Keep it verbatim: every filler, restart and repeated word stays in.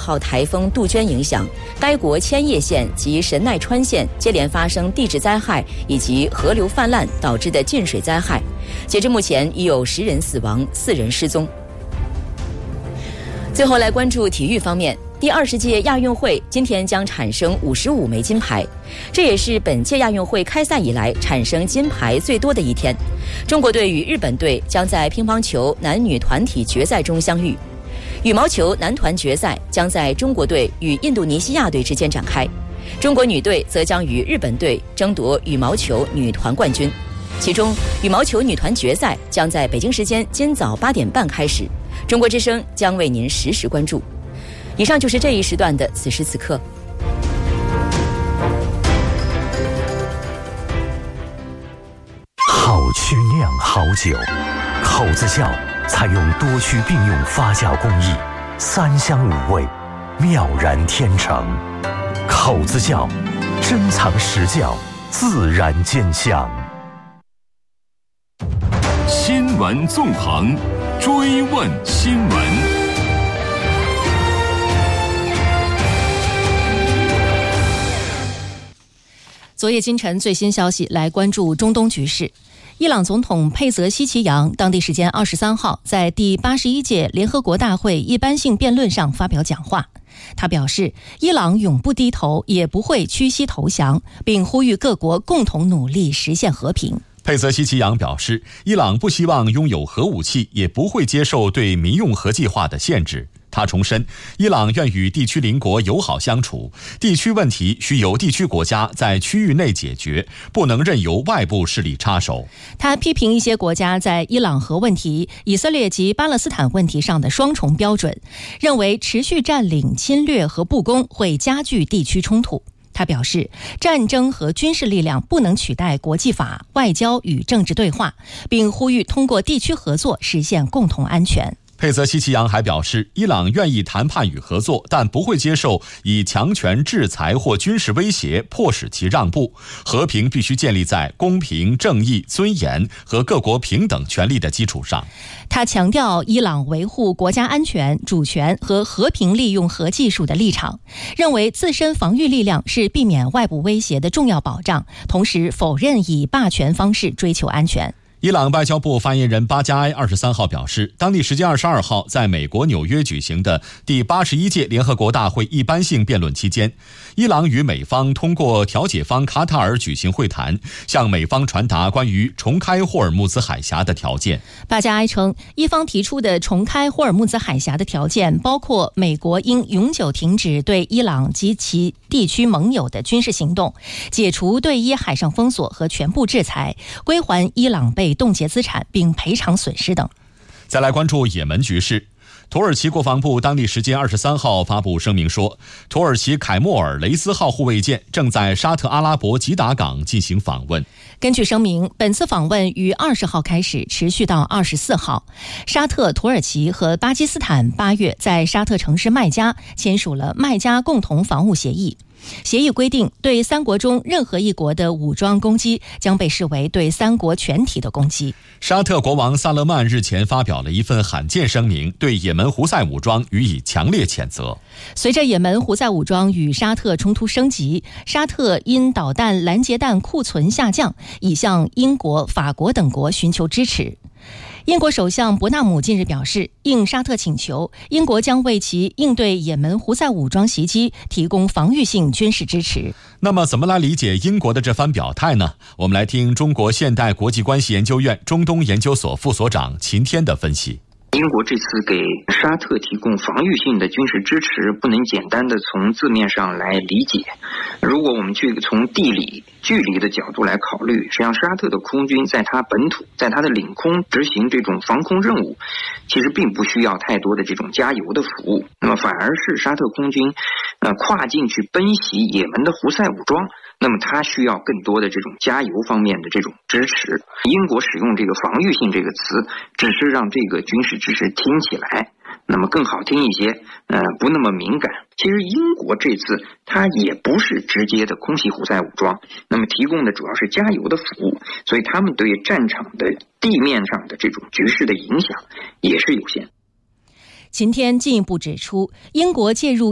号台风杜鹃影响，该国千叶县及神奈川县接连发生地质灾害以及河流泛滥导致的浸水灾害。截至目前，已有十人死亡，四人失踪。最后来关注体育方面。第二十届亚运会今天将产生五十五枚金牌，这也是本届亚运会开赛以来产生金牌最多的一天。中国队与日本队将在乒乓球男女团体决赛中相遇，羽毛球男团决赛将在中国队与印度尼西亚队之间展开，中国女队则将与日本队争夺羽毛球女团冠军。其中，羽毛球女团决赛将在北京时间今早八点半开始，中国之声将为您实时关注。以上就是这一时段的此时此刻。 好曲酿好酒，口子窖采用多区并用发酵工艺，三香五味，妙然天成。口子窖，珍藏实窖，自然见香。 新闻纵横，追问新闻。 昨夜今晨最新消息，来关注中东局势。伊朗总统佩泽希奇扬当地时间二十三号在第八十一届联合国大会一般性辩论上发表讲话。他表示，伊朗永不低头，也不会屈膝投降，并呼吁各国共同努力实现和平。 佩泽希奇扬表示，伊朗不希望拥有核武器，也不会接受对民用核计划的限制。他重申，伊朗愿与地区邻国友好相处，地区问题需由地区国家在区域内解决，不能任由外部势力插手。 他批评一些国家在伊朗核问题、以色列及巴勒斯坦问题上的双重标准，认为持续占领、侵略和不公会加剧地区冲突。他表示，战争和军事力量不能取代国际法、外交与政治对话，并呼吁通过地区合作实现共同安全。 佩泽希奇扬还表示，伊朗愿意谈判与合作，但不会接受以强权制裁或军事威胁迫使其让步。和平必须建立在公平、正义、尊严和各国平等权利的基础上。 他强调伊朗维护国家安全、主权和和平利用核技术的立场，认为自身防御力量是避免外部威胁的重要保障，同时否认以霸权方式追求安全。 伊朗外交部发言人巴加埃二十三号表示，当地时间二十二号在美国纽约举行的第八十一届联合国大会一般性辩论期间，伊朗与美方通过调解方卡塔尔举行会谈，向美方传达关于重开霍尔木兹海峡的条件。 巴加埃称，伊方提出的重开霍尔木兹海峡的条件包括美国应永久停止对伊朗及其地区盟友的军事行动，解除对伊海上封锁和全部制裁，归还伊朗被冻结资产并赔偿损失等。 再来关注也门局势。土耳其国防部当地时间二十三号发布声明说，土耳其凯莫尔雷斯号护卫舰正在沙特阿拉伯吉达港进行访问。 根据声明，本次访问于二十号开始，持续到二十四号。沙特、土耳其和巴基斯坦八月在沙特城市麦加签署了麦加共同防务协议。协议规定，对三国中任何一国的武装攻击将被视为对三国全体的攻击。 沙特国王萨勒曼日前发表了一份罕见声明，对也门胡塞武装予以强烈谴责。 随着也门胡塞武装与沙特冲突升级，沙特因导弹拦截弹库存下降，已向英国、法国等国寻求支持。英国首相伯纳姆近日表示，应沙特请求，英国将为其应对也门胡塞武装袭击提供防御性军事支持。 那么怎么来理解英国的这番表态呢？我们来听中国现代国际关系研究院中东研究所副所长秦天的分析。 英国这次给沙特提供防御性的军事支持，不能简单的从字面上来理解。如果我们去从地理距离的角度来考虑，实际上沙特的空军在它本土，在它的领空执行这种防空任务，其实并不需要太多的这种加油的服务，那么反而是沙特空军呃跨境去奔袭也门的胡塞武装，那么它需要更多的这种加油方面的这种支持。英国使用这个防御性这个词，只是让这个军事支持听起来那么更好听一些，呃，不那么敏感。其实英国这次它也不是直接的空袭胡塞武装，那么提供的主要是加油的服务，所以他们对战场的地面上的这种局势的影响也是有限。 秦天进一步指出，英国介入